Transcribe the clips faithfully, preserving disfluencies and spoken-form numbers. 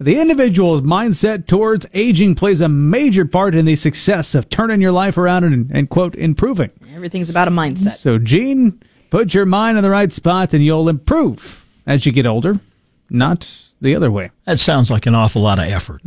The individual's mindset towards aging plays a major part in the success of turning your life around and, and quote, improving. Everything's about a mindset. So, Gene, put your mind in the right spot and you'll improve as you get older, not the other way. That sounds like an awful lot of effort.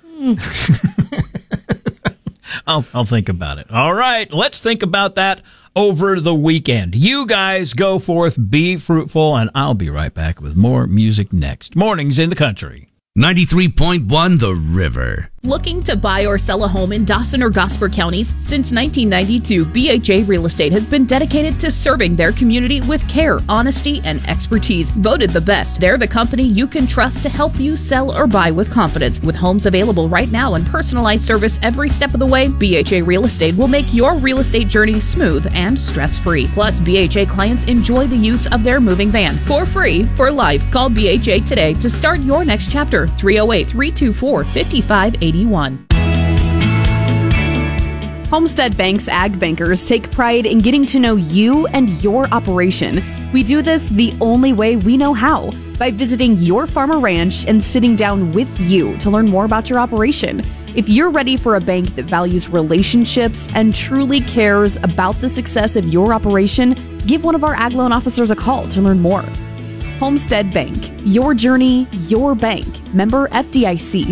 I'll, I'll think about it. All right, let's think about that over the weekend. You guys go forth, be fruitful, and I'll be right back with more music next. Mornings in the Country. ninety-three point one The River. Looking to buy or sell a home in Dawson or Gosper counties? Since nineteen ninety-two, B H A Real Estate has been dedicated to serving their community with care, honesty, and expertise. Voted the best, they're the company you can trust to help you sell or buy with confidence. With homes available right now and personalized service every step of the way, B H A Real Estate will make your real estate journey smooth and stress-free. Plus, B H A clients enjoy the use of their moving van for free for life. Call B H A today to start your next chapter. three oh eight, three two four, five five eight one. Homestead Bank's Ag Bankers take pride in getting to know you and your operation. We do this the only way we know how, by visiting your farm or ranch and sitting down with you to learn more about your operation. If you're ready for a bank that values relationships and truly cares about the success of your operation, give one of our ag loan officers a call to learn more. Homestead Bank, your journey, your bank. Member F D I C.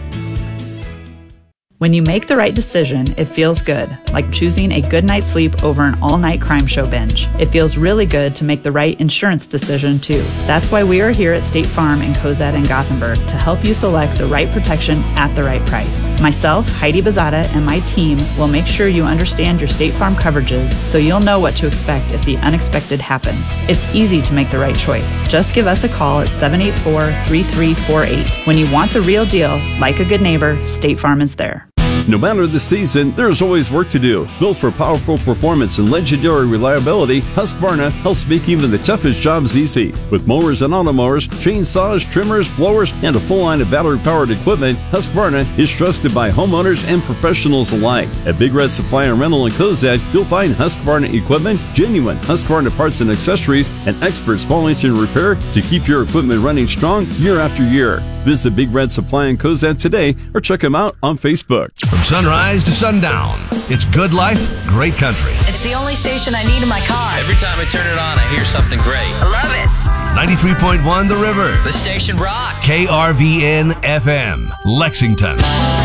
When you make the right decision, it feels good, like choosing a good night's sleep over an all-night crime show binge. It feels really good to make the right insurance decision, too. That's why we are here at State Farm in Cozad and Gothenburg to help you select the right protection at the right price. Myself, Heidi Bazada, and my team will make sure you understand your State Farm coverages so you'll know what to expect if the unexpected happens. It's easy to make the right choice. Just give us a call at seven eight four, three three four eight. When you want the real deal, like a good neighbor, State Farm is there. No matter the season, there's always work to do. Built for powerful performance and legendary reliability, Husqvarna helps make even the toughest jobs easy. With mowers and automowers, chainsaws, trimmers, blowers, and a full line of battery-powered equipment, Husqvarna is trusted by homeowners and professionals alike. At Big Red Supply and Rental in Cozad, you'll find Husqvarna equipment, genuine Husqvarna parts and accessories, and expert small engine repair to keep your equipment running strong year after year. Visit Big Red Supply in Cozad today or check them out on Facebook. From sunrise to sundown, it's good life, great country. It's the only station I need in my car. Every time I turn it on, I hear something great. I love it. ninety-three point one The River. The station rocks. K R V N F M, Lexington.